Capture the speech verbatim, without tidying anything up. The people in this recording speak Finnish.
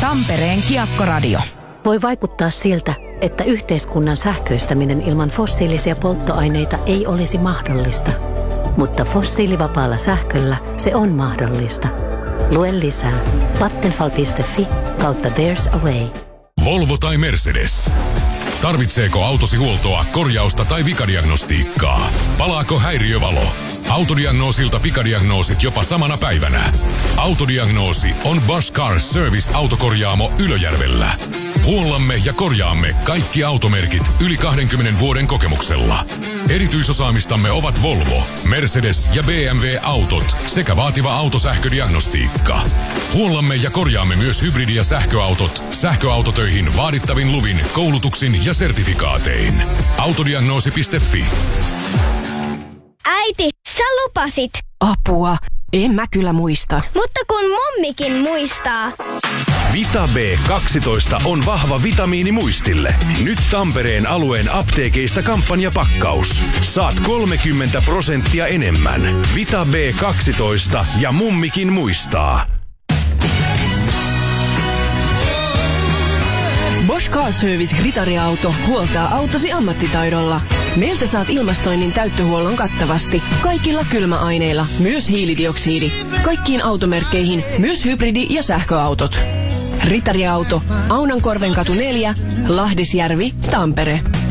Tampereen Kiekkoradio. Voi vaikuttaa siltä, että yhteiskunnan sähköistäminen ilman fossiilisia polttoaineita ei olisi mahdollista. Mutta fossiilivapaalla sähköllä se on mahdollista. Lue lisää vattenfall piste fi kautta there's a way. Volvo tai Mercedes. Tarvitseeko autosi huoltoa, korjausta tai vikadiagnostiikkaa? Palaako häiriövalo? Autodiagnoosilta pikadiagnoosit jopa samana päivänä. Autodiagnoosi on Bosch Car Service autokorjaamo Ylöjärvellä. Huollamme ja korjaamme kaikki automerkit yli kahdenkymmenen vuoden kokemuksella. Erityisosaamistamme ovat Volvo, Mercedes ja B M W-autot sekä vaativa autosähködiagnostiikka. Huollamme ja korjaamme myös hybridi- ja sähköautot sähköautotöihin vaadittavin luvin, koulutuksin ja sertifikaatein. Autodiagnoosi piste fi. Äiti, sä lupasit. Apua, en mä kyllä muista. Mutta kun mummikin muistaa. Vita B kaksitoista on vahva vitamiini muistille. Nyt Tampereen alueen apteekeista kampanjapakkaus. Saat kolmekymmentä prosenttia enemmän. Vita B kaksitoista ja mummikin muistaa. Bosch Car Service ritariauto huoltaa autosi ammattitaidolla. Meiltä saat ilmastoinnin täyttöhuollon kattavasti. Kaikilla kylmäaineilla, myös hiilidioksidi. Kaikkiin automerkkeihin, myös hybridi- ja sähköautot. Ritariauto, Aunankorven katu neljä, Lahdisjärvi, Tampere.